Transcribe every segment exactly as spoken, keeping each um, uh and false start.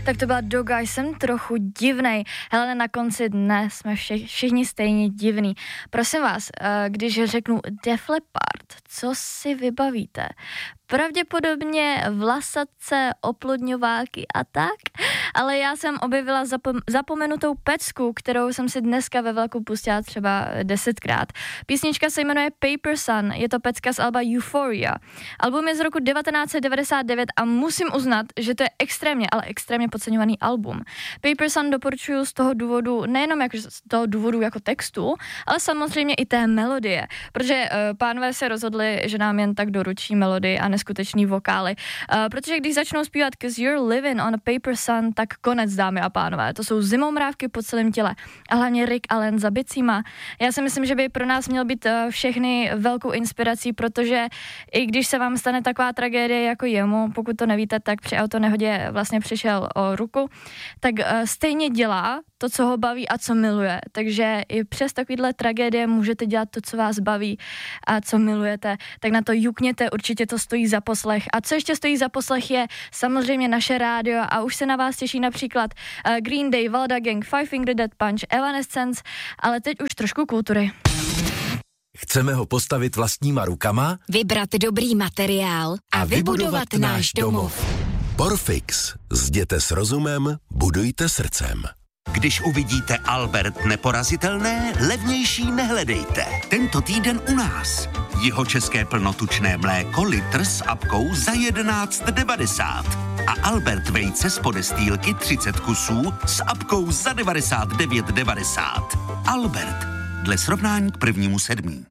Tak to byla Doga, jsem trochu divnej. Hele, na konci dne jsme vši, všichni stejně divný. Prosím vás, když řeknu Def Leppard, co si vybavíte? Pravděpodobně vlasace, oplodňováky a tak, ale já jsem objevila zapom- zapomenutou pecku, kterou jsem si dneska ve velkou pustila třeba desetkrát. Písnička se jmenuje Paper Sun, je to pecka z alba Euphoria. Album je z roku devatenáct set devadesát devět a musím uznat, že to je extrémně, ale extrémně podceňovaný album. Paper Sun doporučuji z toho důvodu, nejenom jak z toho důvodu jako textu, ale samozřejmě i té melodie, protože uh, pánové se rozhodli, že nám jen tak doručí melodii a neskutečný vokály. Uh, protože když začnou zpívat Cause You're Living on a Paper Sun, tak konec, dámy a pánové. To jsou zimomrávky po celém těle. A hlavně Rick Allen za bicíma. Já si myslím, že by pro nás měl být uh, všechny velkou inspirací, protože i když se vám stane taková tragédie jako jemu, pokud to nevíte, tak při autonehodě vlastně přišel o ruku, tak uh, stejně dělá to, co ho baví a co miluje. Takže i přes takovýhle tragédie můžete dělat to, co vás baví a co milujete. Tak na to jukněte, určitě to stojí za poslech. A co ještě stojí za poslech je samozřejmě naše rádio a už se na vás těší například uh, Green Day, Valda Gang, Five Finger Death Punch, Evanescence, ale teď už trošku kultury. Chceme ho postavit vlastníma rukama, vybrat dobrý materiál a, a vybudovat, vybudovat náš domov. Porfix. Zděte s rozumem, budujte srdcem. Když uvidíte Albert neporazitelné, levnější nehledejte. Tento týden u nás. Jihočeské plnotučné mléko litr s apkou za jedenáct devadesát. A Albert vejce z podestýlky třicet kusů s apkou za devadesát devět devadesát. Albert. Dle srovnání k prvnímu sedmí.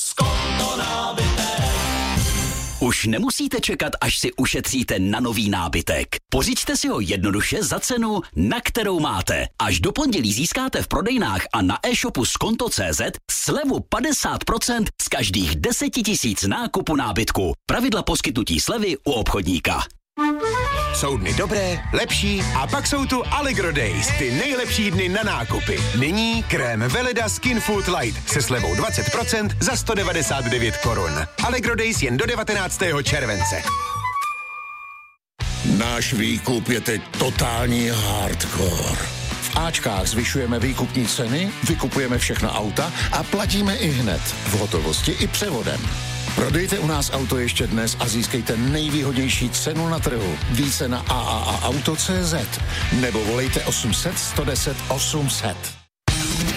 Už nemusíte čekat, až si ušetříte na nový nábytek. Pořiďte si ho jednoduše za cenu, na kterou máte. Až do pondělí získáte v prodejnách a na e-shopu skonto tečka cé zet slevu padesát procent z každých deset tisíc nákupu nábytku. Pravidla poskytnutí slevy u obchodníka. Jsou dny dobré, lepší a pak jsou tu Allegro Days, ty nejlepší dny na nákupy. Nyní krém Veleda Skin Food Light se slevou dvacet procent za sto devadesát devět korun. Allegro Days jen do devatenáctého července. Náš výkup je teď totální hardcore. V Ačkách zvyšujeme výkupní ceny, vykupujeme všechna auta a platíme i hned, v hotovosti i převodem. Prodejte u nás auto ještě dnes a získejte nejvýhodnější cenu na trhu. Více na a a a auto tečka cé zet nebo volejte osm set sto deset osm set.